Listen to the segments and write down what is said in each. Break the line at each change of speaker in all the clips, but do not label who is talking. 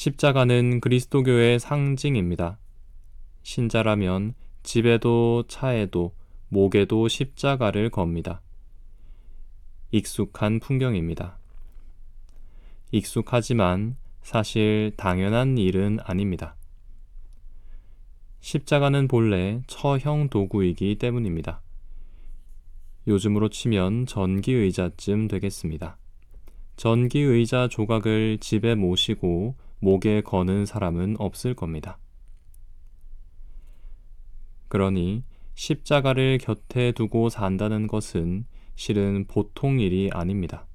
십자가는 그리스도교의 상징입니다. 신자라면 집에도 차에도 목에도 십자가를 겁니다. 익숙한 풍경입니다. 익숙하지만 사실 당연한 일은 아닙니다. 십자가는 본래 처형 도구이기 때문입니다. 요즘으로 치면 전기의자쯤 되겠습니다. 전기의자 조각을 집에 모시고 목에 거는 사람은 없을 겁니다. 그러니 십자가를 곁에 두고 산다는 것은 실은 보통 일이 아닙니다.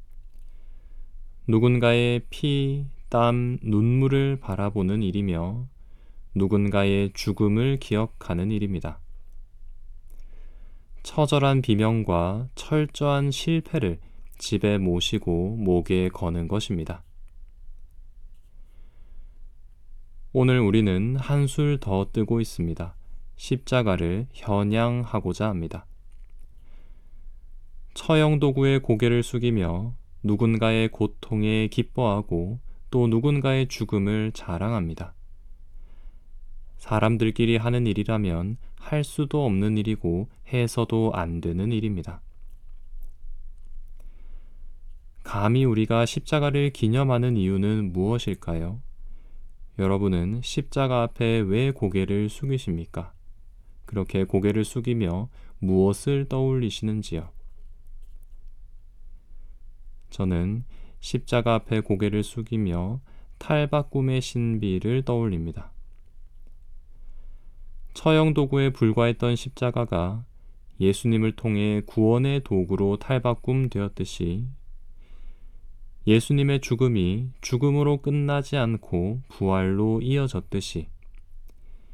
누군가의 피, 땀, 눈물을 바라보는 일이며 누군가의 죽음을 기억하는 일입니다. 처절한 비명과 철저한 실패를 집에 모시고 목에 거는 것입니다. 오늘 우리는 한술 더 뜨고 있습니다. 십자가를 현양하고자 합니다. 처형도구의 고개를 숙이며 누군가의 고통에 기뻐하고 또 누군가의 죽음을 자랑합니다. 사람들끼리 하는 일이라면 할 수도 없는 일이고 해서도 안 되는 일입니다. 감히 우리가 십자가를 기념하는 이유는 무엇일까요? 여러분은 십자가 앞에 왜 고개를 숙이십니까? 그렇게 고개를 숙이며 무엇을 떠올리시는지요? 저는 십자가 앞에 고개를 숙이며 탈바꿈의 신비를 떠올립니다. 처형도구에 불과했던 십자가가 예수님을 통해 구원의 도구로 탈바꿈되었듯이 예수님의 죽음이 죽음으로 끝나지 않고 부활로 이어졌듯이